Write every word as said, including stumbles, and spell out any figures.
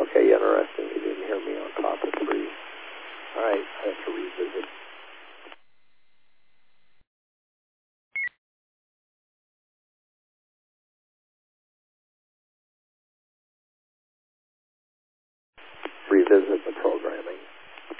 Okay, interesting. You didn't hear me on top of three. All right, I have to revisit. Revisit